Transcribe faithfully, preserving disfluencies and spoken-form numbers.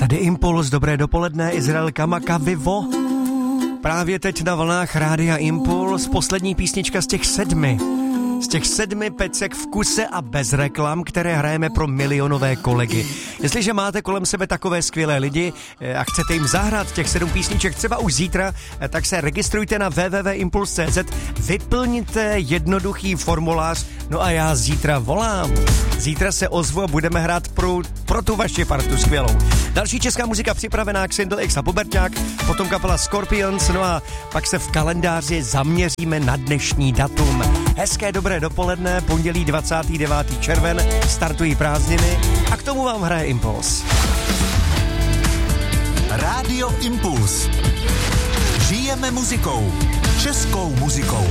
Tady Impuls, dobré dopoledne, Izrael Kamaka, Vivo. Právě teď na vlnách Rádia Impuls, poslední písnička z těch sedmi. Z těch sedmi pecek v kuse a bez reklam, které hrajeme pro milionové kolegy. Jestliže máte kolem sebe takové skvělé lidi a chcete jim zahrát těch sedm písniček třeba už zítra, tak se registrujte na w w w tečka impuls tečka c z, vyplňte jednoduchý formulář, no a já zítra volám. Zítra se ozvu a budeme hrát pro, pro tu vaši partu skvělou. Další česká muzika připravená, Xindl X a Puberťák, potom kapela Scorpions, no a pak se v kalendáři zaměříme na dnešní datum. Hezké dobré dopoledne, pondělí dvacátého devátého června, startují prázdniny a k tomu vám hraje Impuls. Rádio Impuls. Žijeme muzikou. Českou muzikou.